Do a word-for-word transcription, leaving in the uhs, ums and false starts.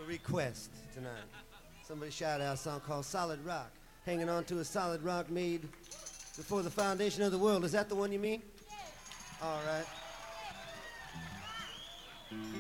request tonight. Somebody shout out a song called Solid Rock. Hanging on to a solid rock made before the foundation of the world. Is that the one you mean? All right.